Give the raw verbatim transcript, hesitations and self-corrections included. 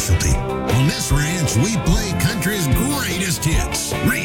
specialty. On this ranch, we play country's greatest hits.